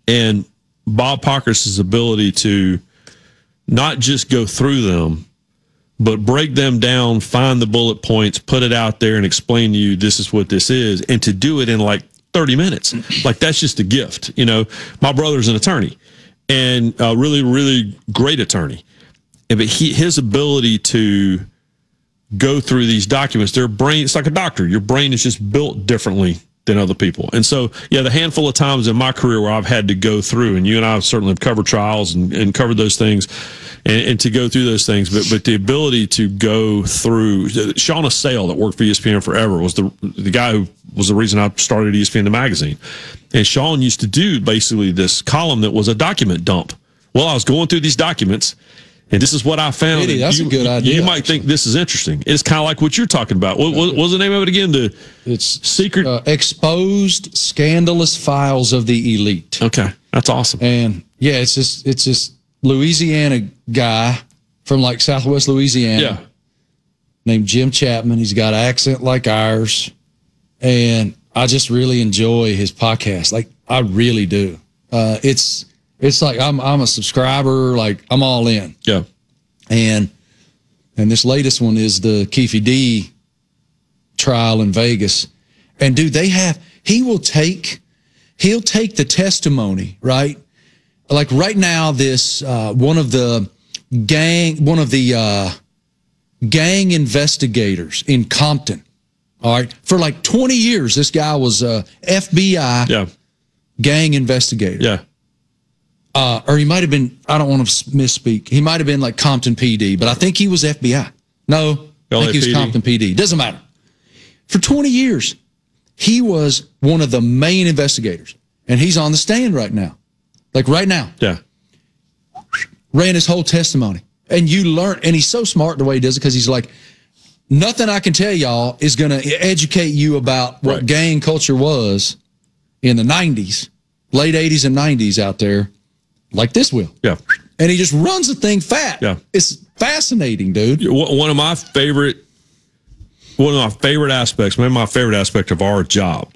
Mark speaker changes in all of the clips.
Speaker 1: And Bob Pockrass's ability to not just go through them, but break them down, find the bullet points, put it out there, and explain to you this is what this is, and to do it in like 30 minutes. Like, that's just a gift. You know, my brother's an attorney, and a really, really great attorney. But his ability to go through these documents, their brain, it's like a doctor. Your brain is just built differently than other people. And so, yeah, the handful of times in my career where I've had to go through, and you and I certainly have covered trials and covered those things, and to go through those things, but the ability to go through, Sean Assail that worked for ESPN forever was the guy who was the reason I started ESPN the magazine. And Sean used to do basically this column that was a document dump. Well, I was going through these documents, and this is what I found.
Speaker 2: That's a good idea.
Speaker 1: You might think this is interesting. It's kind of like what you're talking about. What was the name of it again?
Speaker 2: It's
Speaker 1: secret
Speaker 2: exposed scandalous files of the elite.
Speaker 1: Okay, that's awesome.
Speaker 2: And yeah, it's just Louisiana guy from like Southwest Louisiana, named Jim Chapman. He's got an accent like ours, and I just really enjoy his podcast. Like, I really do. It's like I'm a subscriber. Like, I'm all in.
Speaker 1: Yeah.
Speaker 2: And this latest one is the Keefe D trial in Vegas. And dude, he'll take the testimony, right? Like right now, this one of the gang investigators in Compton. All right, for like 20 years, this guy was a FBI gang investigator.
Speaker 1: Yeah.
Speaker 2: Or he might have been, I don't want to misspeak. He might have been like Compton PD, but I think he was FBI. No, I think he was Compton PD. Doesn't matter. For 20 years, he was one of the main investigators, and he's on the stand right now. Like right now.
Speaker 1: Yeah.
Speaker 2: Ran his whole testimony. And you learn, and he's so smart the way he does it, because he's like, nothing I can tell y'all is going to educate you about what gang culture was in the 90s, late 80s and 90s out there, like this will.
Speaker 1: Yeah.
Speaker 2: And he just runs the thing fat.
Speaker 1: Yeah.
Speaker 2: It's fascinating, dude.
Speaker 1: One of my favorite aspects, maybe my favorite aspect of our job,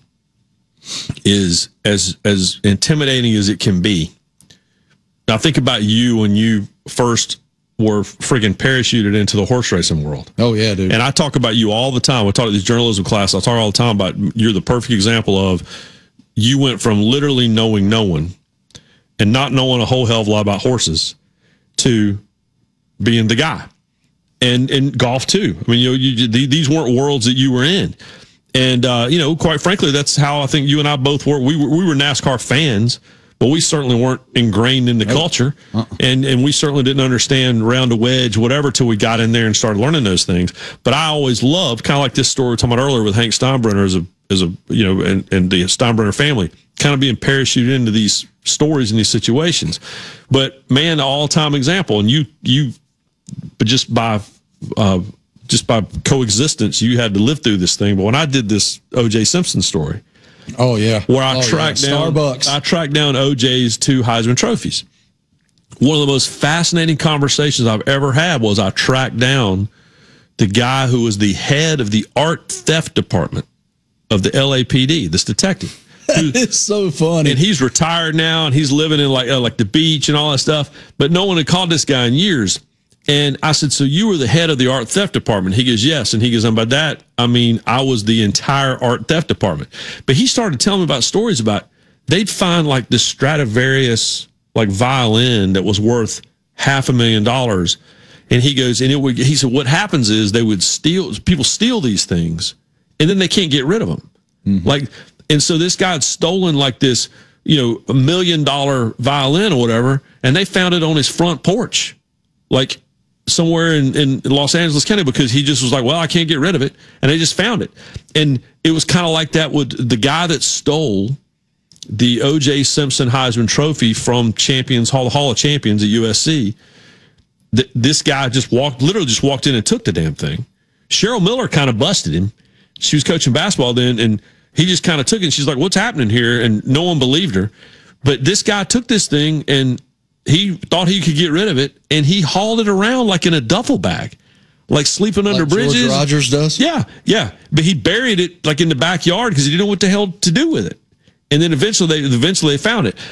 Speaker 1: is as intimidating as it can be. Now, think about you when you first were friggin' parachuted into the horse racing world.
Speaker 2: Oh, yeah, dude.
Speaker 1: And I talk about you all the time. I talk to these journalism classes. I talk all the time about you're the perfect example of you went from literally knowing no one and not knowing a whole hell of a lot about horses to being the guy. And golf, too. I mean, these weren't worlds that you were in. And, quite frankly, that's how I think you and I both were. We were NASCAR fans, but we certainly weren't ingrained in the culture. And we certainly didn't understand round a wedge, whatever, till we got in there and started learning those things. But I always loved, kind of like this story we were talking about earlier with Hank Steinbrenner and the Steinbrenner family, kind of being parachuted into these stories and these situations. But, man, all-time example. And but just by coexistence, you had to live through this thing. But when I did this O.J. Simpson story, where I tracked down O.J.'s 2 Heisman trophies. One of the most fascinating conversations I've ever had was I tracked down the guy who was the head of the art theft department of the LAPD, this detective.
Speaker 2: It's so funny.
Speaker 1: And he's retired now, and he's living in like the beach and all that stuff. But no one had called this guy in years. And I said, so you were the head of the art theft department? He goes, yes. And he goes, and by that, I mean, I was the entire art theft department. But he started telling me about stories about they'd find like this Stradivarius like violin that was worth $500,000. And he goes, and he said, what happens is people steal these things and then they can't get rid of them. Mm-hmm. And so this guy had stolen like this, $1 million violin or whatever, and they found it on his front porch. Like, somewhere in Los Angeles County, because he just was like, well, I can't get rid of it. And they just found it. And it was kind of like that with the guy that stole the O.J. Simpson Heisman Trophy from Hall of Champions at USC. This guy literally just walked in and took the damn thing. Cheryl Miller kind of busted him. She was coaching basketball then, and he just kind of took it. And she's like, what's happening here? And no one believed her. But this guy took this thing, and he thought he could get rid of it, and he hauled it around like in a duffel bag, like sleeping under bridges.
Speaker 2: George Rogers does?
Speaker 1: Yeah. But he buried it like in the backyard because he didn't know what the hell to do with it. And then eventually they found it.